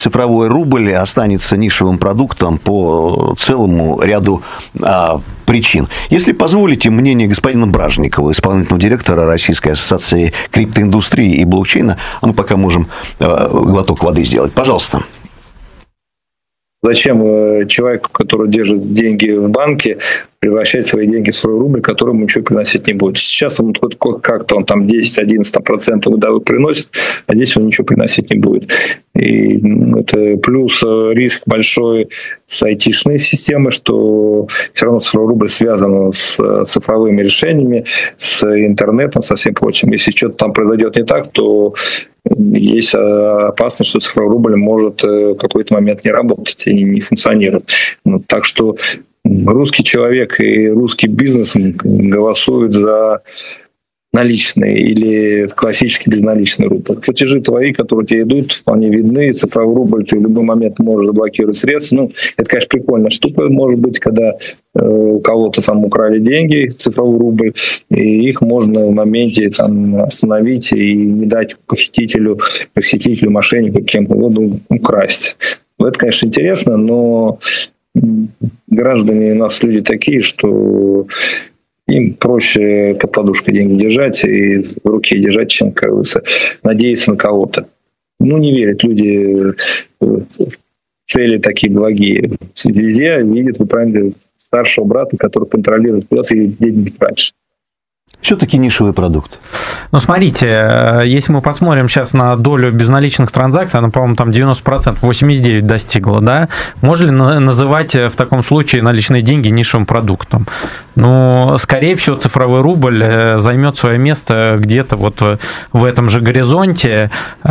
цифровой рубль останется нишевым продуктом по целому ряду причин. Если позволите, мнение господина Бражникова, исполнительного директора Российской ассоциации криптоиндустрии и блокчейна, а мы пока можем глоток воды сделать. Пожалуйста. Зачем человеку, который держит деньги в банке, превращать свои деньги в свой рубль, который ему ничего приносить не будет? Сейчас он хоть как-то он там 10-11% годовых приносит, а здесь он ничего приносить не будет. И это плюс риск большой с айтишной системой, что все равно цифровой рубль связан с цифровыми решениями, с интернетом, со всем прочим. Если что-то там произойдет не так, то есть опасность, что цифровой рубль может в какой-то момент не работать и не функционировать. Так что русский человек и русский бизнес голосуют за наличные или классический безналичный рубль. Платежи твои, которые тебе идут, вполне видны. Цифровой рубль ты в любой момент можешь заблокировать средства. Это, конечно, прикольная штука, может быть, когда у кого-то там украли деньги, цифровой рубль, и их можно в моменте там остановить и не дать похитителю, мошеннику, кем угодно украсть. Это, конечно, интересно, но граждане у нас люди такие, что им проще под подушкой деньги держать и в руке держать, чем надеяться на кого-то. Не верят люди в цели такие благие. Везде видят, вы правильно, старшего брата, который контролирует, куда ты деньги тратишь. Все-таки нишевый продукт. Смотрите, если мы посмотрим сейчас на долю безналичных транзакций, она, по-моему, там 90%, 89% достигла, да? Можно ли называть в таком случае наличные деньги нишевым продуктом? Скорее всего, цифровой рубль займет свое место где-то вот в этом же горизонте,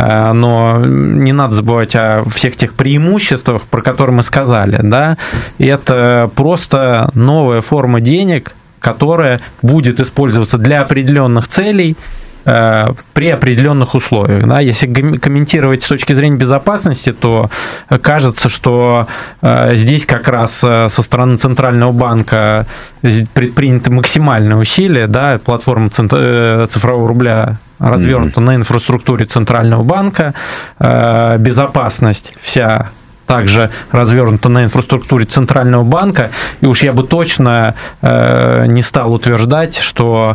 но не надо забывать о всех тех преимуществах, про которые мы сказали, да? Это просто новая форма денег, которая будет использоваться для определенных целей при определенных условиях. Да? Если комментировать с точки зрения безопасности, то кажется, что здесь как раз со стороны Центрального банка предприняты максимальные усилия, да? Платформа цифрового рубля развернута на инфраструктуре Центрального банка, безопасность вся также развернута на инфраструктуре Центрального банка, и уж я бы точно не стал утверждать, что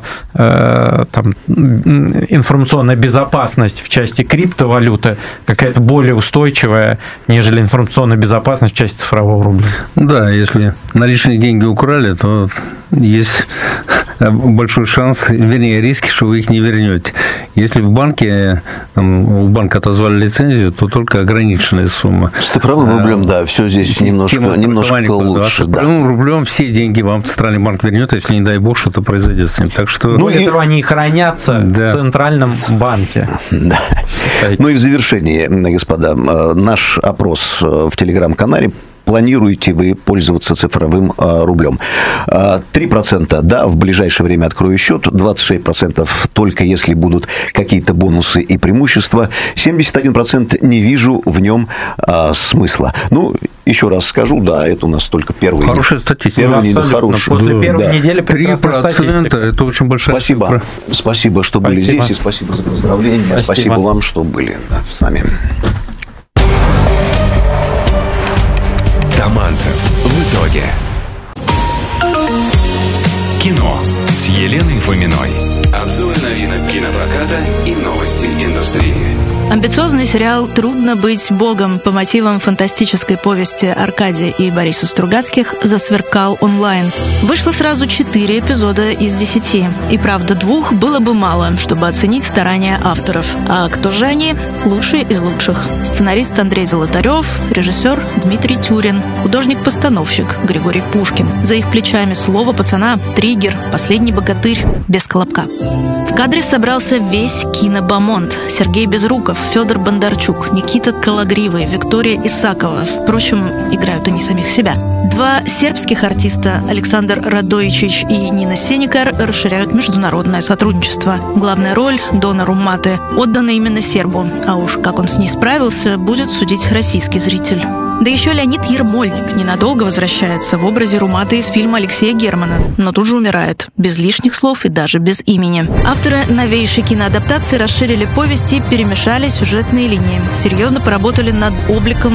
там информационная безопасность в части криптовалюты какая-то более устойчивая, нежели информационная безопасность в части цифрового рубля. Да, если наличные деньги украли, то есть большой шанс, вернее, риски, что вы их не вернете. Если в банке, у банка отозвали лицензию, то только ограниченная сумма. С цифровым рублем, да, все здесь немножко лучше. С цифровым рублем все деньги вам Центральный банк вернет, если, не дай бог, что-то произойдет с ним. Так что... они хранятся в Центральном банке. Да. И в завершении, господа, наш опрос в Телеграм-канале. Планируете вы пользоваться цифровым рублем? 3% да, в ближайшее время открою счет, 26% только если будут какие-то бонусы и преимущества, 71% не вижу в нем смысла. Еще раз скажу, да, это у нас только первый. Хорошая статистика. После первой недели 3% это очень большая цифра. Спасибо, что были здесь, и спасибо за поздравления. Спасибо вам, что были с нами. Таманцев в итоге. Кино с Еленой Фоминой. Обзоры новинок кинопроката и новости индустрии. Амбициозный сериал «Трудно быть богом» по мотивам фантастической повести Аркадия и Бориса Стругацких засверкал онлайн. Вышло сразу 4 эпизода из 10. И правда, 2 было бы мало, чтобы оценить старания авторов. А кто же они? Лучшие из лучших. Сценарист Андрей Золотарев, режиссер Дмитрий Тюрин, художник-постановщик Григорий Пушкин. За их плечами «Слово пацана», «Триггер», «Последний богатырь», «Без колобка». В кадре собрался весь кинобомонд. Сергей Безруков, Федор Бондарчук, Никита Калагривый, Виктория Исакова. Впрочем, играют они самих себя. 2 сербских артиста, Александр Радоичич и Нина Сеникар, расширяют международное сотрудничество. Главная роль Дона Румматы отдана именно сербу. А уж как он с ней справился, будет судить российский зритель. Да еще Леонид Ермольник ненадолго возвращается в образе Румата из фильма Алексея Германа, но тут же умирает, без лишних слов и даже без имени. Авторы новейшей киноадаптации расширили повесть и перемешали сюжетные линии, серьезно поработали над обликом